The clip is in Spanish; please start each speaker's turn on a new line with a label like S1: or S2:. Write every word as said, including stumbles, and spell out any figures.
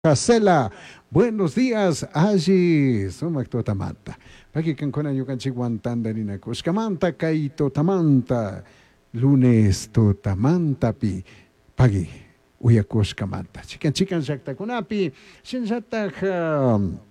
S1: Casela, buenos días, allí, sumak totamanta. Pagi kankona yukan chiguantanda nina kushkamanta kaito tamanta. Lunes totamanta pi. Pagi uyakushkamanta. Chikan chikan shakta kunapi, shinshata